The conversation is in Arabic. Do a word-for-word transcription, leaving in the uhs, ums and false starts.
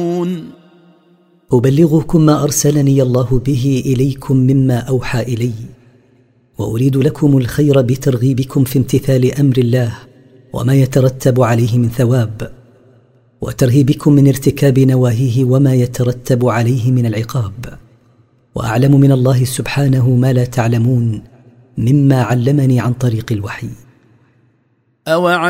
أبلغكم ما أرسلني الله به إليكم مما أوحى إلي، وأريد لكم الخير بترغيبكم في امتثال أمر الله وما يترتب عليه من ثواب، وترهيبكم من ارتكاب نواهيه وما يترتب عليه من العقاب. وأعلم من الله سبحانه ما لا تعلمون مما علمني عن طريق الوحي.